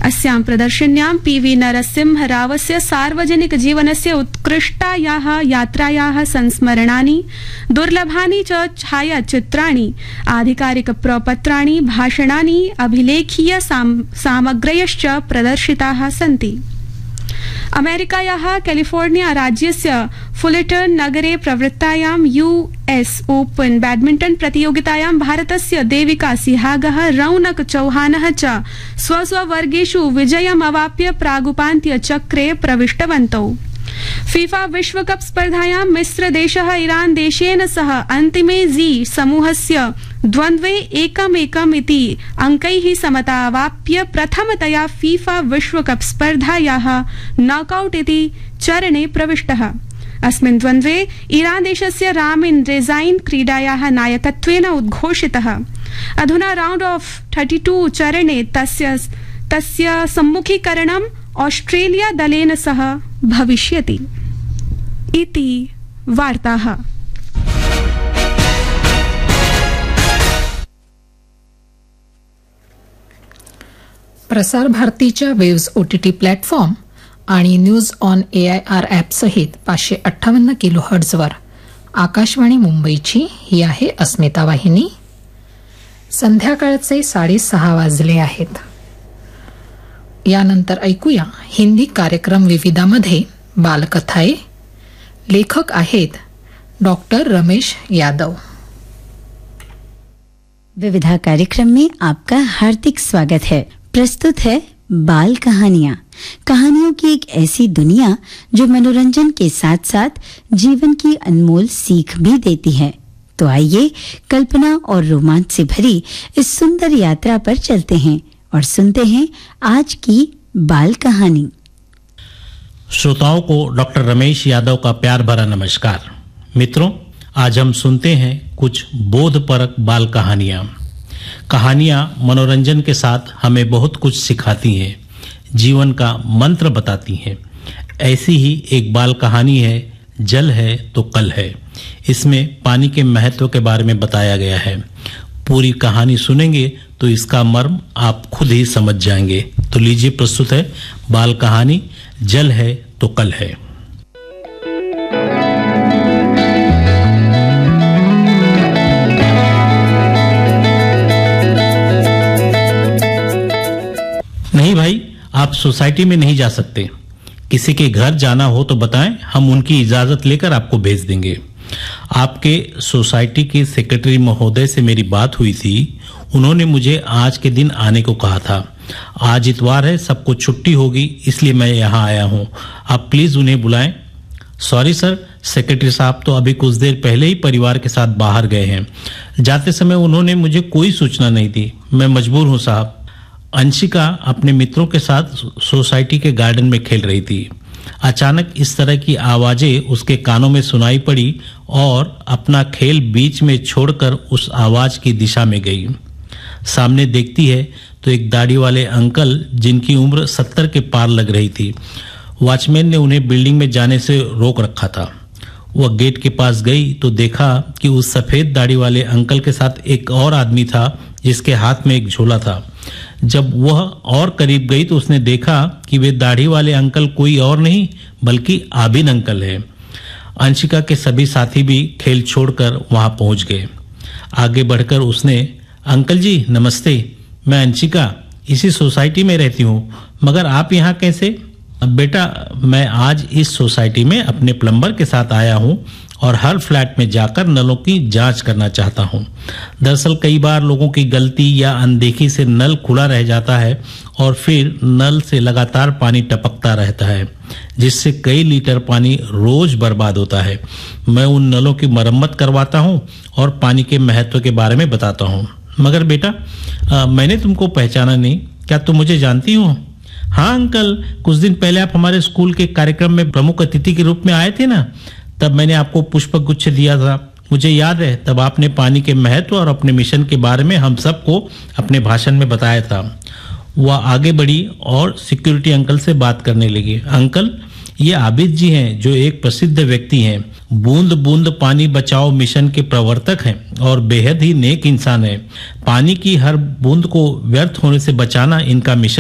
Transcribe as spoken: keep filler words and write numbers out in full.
अस्यां प्रदर्शन्यां पीवी नरसिंहरावस्य सार्वजनिक जीवनस्य उत्कृष्टायाः यात्रायाः संस्मरणानि, दुर्लभानि च छायाचित्राणि, आधिकारिक प्रपत्राणि, भाषणानि, अभिलेखीय सामग्र्यश्च प्रदर्शिताः सन्ति। अमेरिकायाः कैलिफोर्निया राज्यस्य फुलेटन नगरे प्रवृत्तायां यूएस ओपन बैडमिंटन प्रतियोगितायां भारतस्य देविका सिहागः, रौनक चौहानः च स्वस्ववर्गेषु विजयमवाप्य प्रागुपान्त्यचक्रे प्रविष्टवन्तौ। फीफा विश्वकप स्पर्धायां मिस्रदेशः ईरान देशेन सह अन्तिमे जी समूहस्य द्वन्द्वे एकमेकम् इति अंकैः समतावाप्य प्रथमतया फीफा विश्वकप स्पर्धायाः नॉकआउट इति चरणे प्रविष्टः। अस्मिन् द्वन्द्वे ईरान देशस्य रामिन रेजाइन क्रीडायाः नायकत्वेन उद्घोषितः। अधुना राउंड ऑफ थर्टी टू चरणे तस्य तस्य सम्मुखीकरणम् ऑस्ट्रेलिया दलेन सह भविष्यति। इति वार्ताः। प्रसार भारतीच्या वेव्स ओटीटी प्लॅटफॉर्म आणि न्यूज ऑन एआयआर ॲप सहित पाचशे अठ्ठावन्न किलो हर्ट्झवर आकाशवाणी मुंबईची ही आहे अस्मिता वाहिनी। संध्याकाळचे साडेसहा वाजले आहेत। यानंतर ऐकूया हिंदी कार्यक्रम विविधामध्ये बालकथाए। लेखक आहेत डॉक्टर रमेश यादव। विविधा कार्यक्रम में आपका हार्दिक स्वागत है। प्रस्तुत है बाल कहानियाँ। कहानियों की एक ऐसी दुनिया जो मनोरंजन के साथ साथ जीवन की अनमोल सीख भी देती है। तो आइए कल्पना और रोमांच से भरी इस सुंदर यात्रा पर चलते हैं और सुनते हैं आज की बाल कहानी। श्रोताओं को डॉक्टर रमेश यादव का प्यार भरा नमस्कार। मित्रों, आज हम सुनते हैं कुछ बोधपरक बाल कहानियां। कहानियां मनोरंजन के साथ हमें बहुत कुछ सिखाती हैं, जीवन का मंत्र बताती हैं। ऐसी ही एक बाल कहानी है जल है तो कल है। इसमें पानी के महत्व के बारे में बताया गया है। पूरी कहानी सुनेंगे तो इसका मर्म आप खुद ही समझ जाएंगे। तो लीजिए, प्रस्तुत है बाल कहानी जल है तो कल है। नहीं भाई, आप सोसाइटी में नहीं जा सकते। किसी के घर जाना हो तो बताएं, हम उनकी इजाजत लेकर आपको भेज देंगे। आपके सोसाइटी के सेक्रेटरी महोदय से मेरी बात हुई थी। उन्होंने मुझे आज के दिन आने को कहा था। आज इतवार है, सबको छुट्टी होगी, इसलिए मैं यहाँ आया हूँ। आप प्लीज उन्हें बुलाएं। सॉरी सर, सेक्रेटरी साहब तो अभी कुछ देर पहले ही परिवार के साथ बाहर गए हैं। जाते समय उन्होंने मुझे कोई सूचना नहीं दी। मैं मजबूर हूँ साहब। अंशिका अपने मित्रों के साथ सोसाइटी के गार्डन में खेल रही थी। अचानक इस तरह की आवाजें उसके कानों में सुनाई पड़ी और अपना खेल बीच में छोड़कर उस आवाज की दिशा में गई। सामने देखती है तो एक दाढ़ी वाले अंकल, जिनकी उम्र सत्तर के पार लग रही थी। वॉचमैन ने उन्हें बिल्डिंग में जाने से रोक रखा था। वह गेट के पास गई तो देखा कि उस सफेद दाढ़ी वाले अंकल के साथ एक और आदमी था, जिसके हाथ में एक झोला था। जब वह और करीब गई तो उसने देखा कि वे दाढ़ी वाले अंकल कोई और नहीं बल्कि आबिद अंकल है। अंशिका के सभी साथी भी खेल छोड़कर वहां पहुंच गए। आगे बढ़कर उसने, अंकल जी नमस्ते, मैं अंशिका इसी सोसाइटी में रहती हूँ, मगर आप यहाँ कैसे? बेटा, मैं आज इस सोसाइटी में अपने प्लम्बर के साथ आया हूँ और हर फ्लैट में जाकर नलों की जांच करना चाहता हूँ। दरअसल कई बार लोगों की गलती या अनदेखी से नल खुला रह जाता है और फिर नल से लगातार पानी टपकता रहता है, जिससे कई लीटर पानी रोज बर्बाद होता है। मैं उन नलों की मरम्मत करवाता हूँ और पानी के महत्व के बारे में बताता हूँ। मगर बेटा, आ, मैंने तुमको पहचाना नहीं, क्या तुम मुझे जानती हो? हाँ अंकल, कुछ दिन पहले आप हमारे स्कूल के कार्यक्रम में प्रमुख अतिथि के रूप में आए थे ना, तब मैंने आपको पुष्प गुच्छ दिया था। मुझे याद है, तब आपने पानी के महत्व और अपने मिशन के बारे में हम सबको अपने भाषण में बताया था। वह आगे बढ़ी और सिक्योरिटी अंकल से बात करने लगी। अंकल, ये आबिद जी हैं, जो एक प्रसिद्ध व्यक्ति हैं। बूंद बूंद पानी बचाओ मिशन के प्रवर्तक हैं और बेहद ही नेक इंसान है। पानी की हर बूंद को व्यर्थ होने से बचाना इनका मिशन